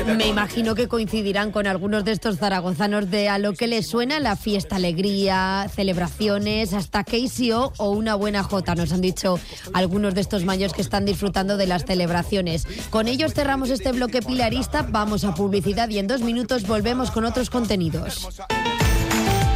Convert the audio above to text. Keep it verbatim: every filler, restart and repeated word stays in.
Me imagino que coincidirán con algunos de estos zaragozanos de a lo que les suena la fiesta, alegría, celebraciones, hasta K C O o una buena jota, nos han dicho algunos de estos mayos que están disfrutando de las celebraciones. Con ellos cerramos este bloque pilarista, vamos a publicidad y en dos minutos volvemos con otros contenidos.